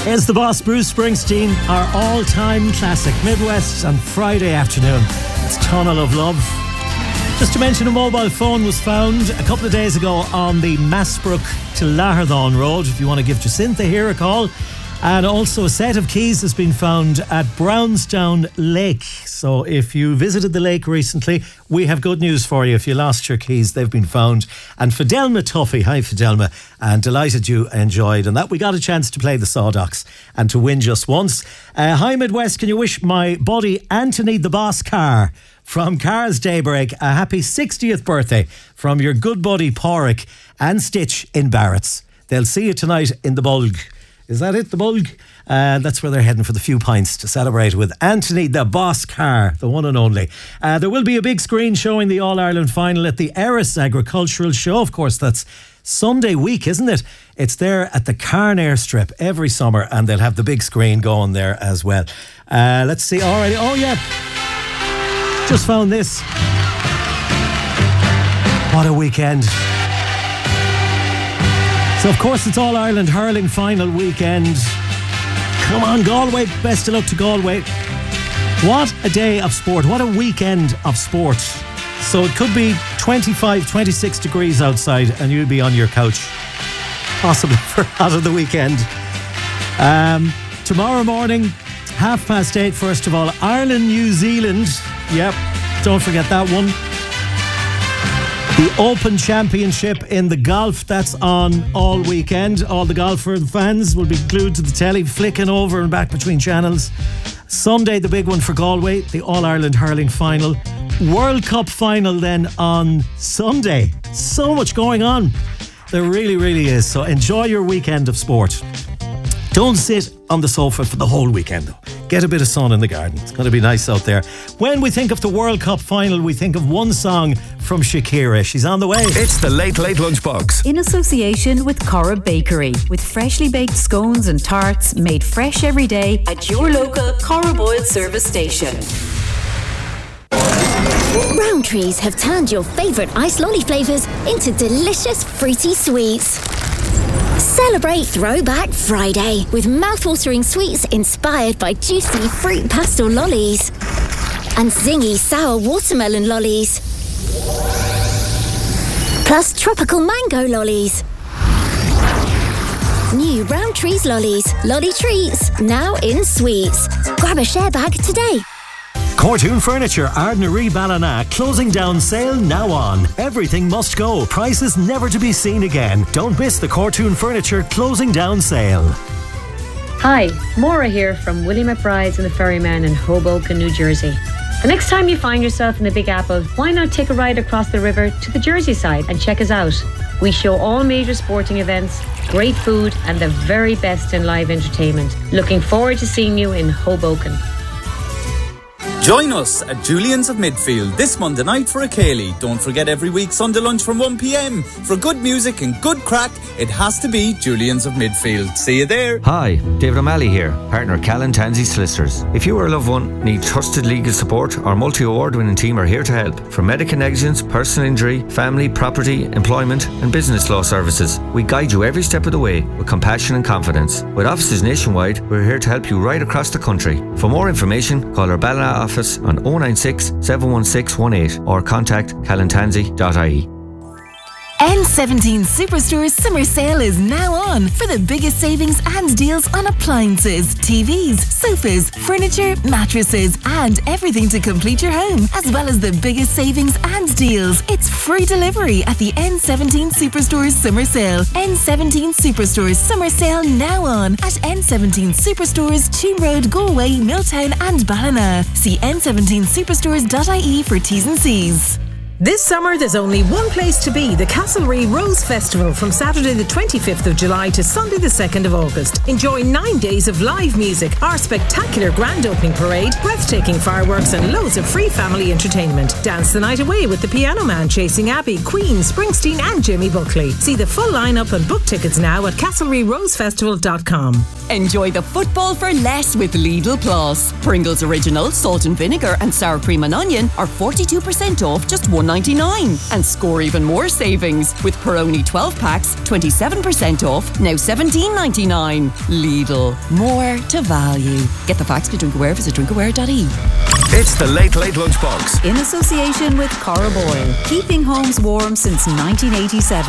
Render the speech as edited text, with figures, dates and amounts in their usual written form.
It's the boss, Bruce Springsteen, our all-time classic, Midwest on Friday afternoon. It's Tunnel of Love. Just to mention, a mobile phone was found a couple of days ago on the Massbrook to Laherdhaun Road, if you want to give Jacinta here a call. And also a set of keys has been found at Brownstown Lake. So if you visited the lake recently, we have good news for you. If you lost your keys, they've been found. And Fidelma Tuffy, hi Fidelma, and delighted you enjoyed. And that we got a chance to play the Sawdocks and to win just once. Hi Midwest, can you wish my buddy Anthony the Boss Carr from Carr's Daybreak a happy 60th birthday from your good buddy Porrick and Stitch in Barrett's. They'll see you tonight in the Bulg. Is that it, the Bulg? That's where they're heading for the few pints to celebrate with Anthony the Boss Carr, the one and only. There will be a big screen showing the All-Ireland final at the Erris Agricultural Show. Of course, that's Sunday week, isn't it? It's there at the Carn Airstrip every summer, and they'll have the big screen going there as well. Let's see. All right. Oh, yeah. Just found this. What a weekend. So, of course, it's All-Ireland hurling final weekend. Come on, Galway. Best of luck to Galway. What a day of sport. What a weekend of sport. So it could be 25, 26 degrees outside and you'll be on your couch. Possibly for out of the weekend. Tomorrow morning, 8:30, first of all, Ireland, New Zealand. Yep, don't forget that one. The Open Championship in the golf, that's on all weekend. All the golfer fans will be glued to the telly, flicking over and back between channels. Sunday, the big one for Galway, the All-Ireland hurling final. World Cup final then on Sunday. So much going on. There really, really is. So enjoy your weekend of sport. Don't sit on the sofa for the whole weekend, though. Get a bit of sun in the garden. It's going to be nice out there. When we think of the World Cup final, we think of one song from Shakira. She's on the way. It's the Late Late Lunchbox. In association with Corra Bakery, with freshly baked scones and tarts made fresh every day at your local Corra Boyle service station. Rowntree's have turned your favourite iced lolly flavours into delicious fruity sweets. Celebrate Throwback Friday with mouthwatering sweets inspired by juicy fruit pastel lollies and zingy sour watermelon lollies, plus tropical mango lollies. New Rowntree's lollies, lolly treats, now in sweets. Grab a share bag today. Cortoon Furniture, Ardnaree Ballina, closing down sale now on. Everything must go. Prices never to be seen again. Don't miss the Cortoon Furniture closing down sale. Hi, Maura here from Willie McBride's and the Ferryman in Hoboken, New Jersey. The next time you find yourself in the Big Apple, why not take a ride across the river to the Jersey side and check us out? We show all major sporting events, great food and the very best in live entertainment. Looking forward to seeing you in Hoboken. Join us at Julian's of Midfield this Monday night for a Cayley. Don't forget every week Sunday lunch from 1 p.m. For good music and good crack, it has to be Julian's of Midfield. See you there. Hi, David O'Malley here, partner Callan Tansey Solicitors. If you or a loved one need trusted legal support, our multi-award-winning team are here to help. From medical negligence, personal injury, family, property, employment and business law services, we guide you every step of the way with compassion and confidence. With offices nationwide, we're here to help you right across the country. For more information, call our Ballina office on 096 716 18 or contact callantansey.ie. N17 Superstore's summer sale is now on for the biggest savings and deals on appliances, TVs, sofas, furniture, mattresses and everything to complete your home, as well as the biggest savings and deals. It's free delivery at the N17 Superstore's summer sale. N17 Superstore's summer sale now on at N17 Superstores, Tune Road, Galway, Milltown and Ballina. See n17superstores.ie for T's and C's. This summer there's only one place to be, the Castlereagh Rose Festival from Saturday the 25th of July to Sunday the 2nd of August. Enjoy 9 days of live music, our spectacular grand opening parade, breathtaking fireworks and loads of free family entertainment. Dance the night away with the Piano Man, Chasing Abbey, Queen, Springsteen and Jimmy Buckley. See the full lineup and book tickets now at castlereaghrosefestival.com. Enjoy the football for less with Lidl Plus. Pringles Original, salt and vinegar and sour cream and onion are 42% off just €1. $1.99. And score even more savings with Peroni 12 packs, 27% off, now $17.99. Lidl, more to value. Get the facts to Drinkaware, visit drinkaware.ie. It's the Late Late Lunchbox. In association with Corra Boyle, keeping homes warm since 1987.